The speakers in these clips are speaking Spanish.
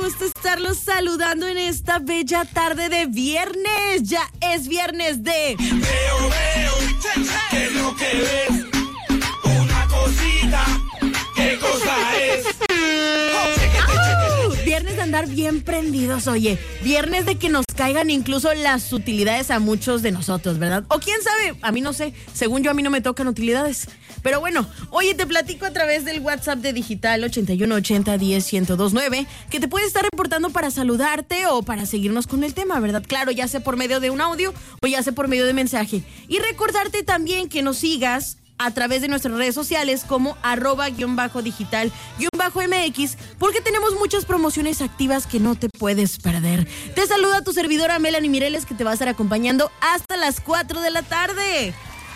gusto estarlos saludando en esta bella tarde de viernes. Ya es viernes de... Veo, ¿qué es lo que ves? Una cosita, ¿qué cosa es? Viernes de andar bien prendidos, oye. Viernes de que nos caigan incluso las utilidades a muchos de nosotros, ¿verdad? O quién sabe, a mí no sé. Según yo, a mí no me tocan utilidades. Pero bueno, oye, te platico a través del WhatsApp de Digital 8180101029 que te puede estar reportando para saludarte o para seguirnos con el tema, ¿verdad? Claro, ya sea por medio de un audio o ya sea por medio de mensaje. Y recordarte también que nos sigas a través de nuestras redes sociales como @digital_MX, porque tenemos muchas promociones activas que no te puedes perder. Te saluda tu servidora Melanie Mireles, que te va a estar acompañando hasta las 4 de la tarde.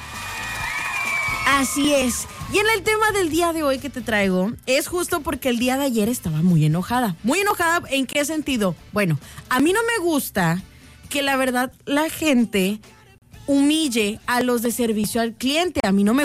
Así es. Y en el tema del día de hoy que te traigo, es justo porque el día de ayer estaba muy enojada. ¿Muy enojada en qué sentido? Bueno, a mí no me gusta que la verdad la gente humille a los de servicio al cliente. A mí no me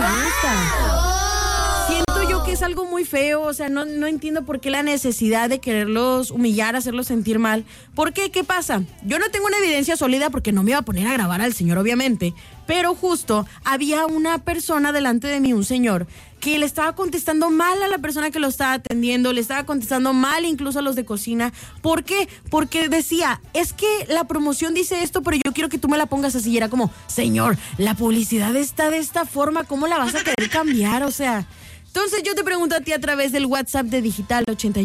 gusta. Siento yo que es algo muy feo. O sea, no entiendo por qué la necesidad de quererlos humillar, hacerlos sentir mal. ¿Por qué? ¿Qué pasa? Yo no tengo una evidencia sólida porque no me iba a poner a grabar al señor, obviamente. Pero justo había una persona delante de mí, un señor, que le estaba contestando mal a la persona que lo estaba atendiendo, le estaba contestando mal incluso a los de cocina. ¿Por qué? Porque decía, es que la promoción dice esto, pero yo quiero que tú me la pongas así. Y era como, señor, la publicidad está de esta forma, ¿cómo la vas a querer cambiar? O sea, entonces yo te pregunto a ti a través del WhatsApp de Digital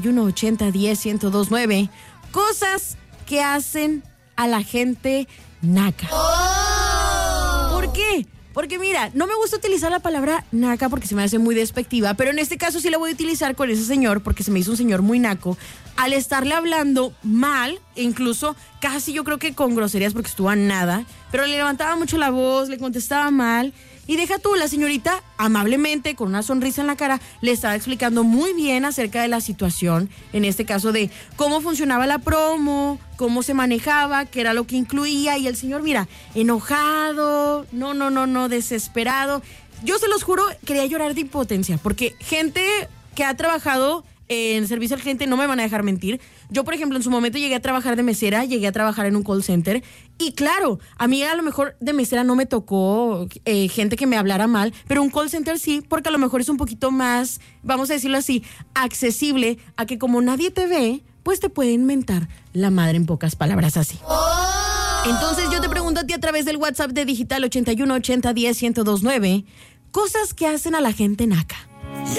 8180101029, cosas que hacen a la gente naca. ¿Por qué? Porque mira, no me gusta utilizar la palabra naca porque se me hace muy despectiva, pero en este caso sí la voy a utilizar con ese señor porque se me hizo un señor muy naco al estarle hablando mal, e incluso casi yo creo que con groserías porque estuvo a nada, pero le levantaba mucho la voz, le contestaba mal. Y deja tú, la señorita amablemente, con una sonrisa en la cara, le estaba explicando muy bien acerca de la situación, en este caso de cómo funcionaba la promo, cómo se manejaba, qué era lo que incluía, y el señor, mira, enojado, no, desesperado. Yo se los juro, quería llorar de impotencia, porque gente que ha trabajado en servicio al cliente no me van a dejar mentir. Yo, por ejemplo, en su momento llegué a trabajar de mesera, llegué a trabajar en un call center y claro, a mí a lo mejor de mesera no me tocó gente que me hablara mal, pero un call center sí, porque a lo mejor es un poquito más, vamos a decirlo así, accesible a que como nadie te ve, pues te pueden mentar la madre en pocas palabras así. Entonces yo te pregunto a ti a través del WhatsApp de Digital 8180101029, cosas que hacen a la gente naca.